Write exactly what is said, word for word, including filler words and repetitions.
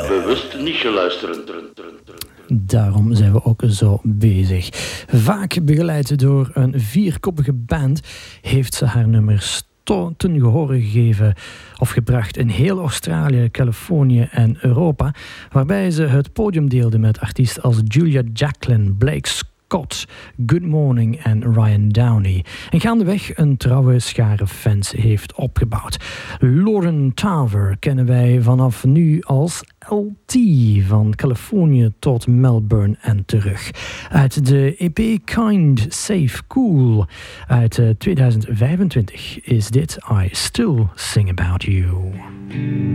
Bewust niet geluisterd. Daarom zijn we ook zo bezig. Vaak begeleid door een vierkoppige band heeft ze haar nummers ten gehore gegeven of gebracht in heel Australië, Californië en Europa, waarbij ze het podium deelde met artiesten als Julia Jacklin, Blake Scott, Good Morning en Ryan Downey. En gaandeweg een trouwe schare fans heeft opgebouwd. Lauren Tarver kennen wij vanaf nu als L T, van Californië tot Melbourne en terug. Uit de E P Kind, Safe, Cool uit tweeduizend vijfentwintig is dit I Still Sing About You.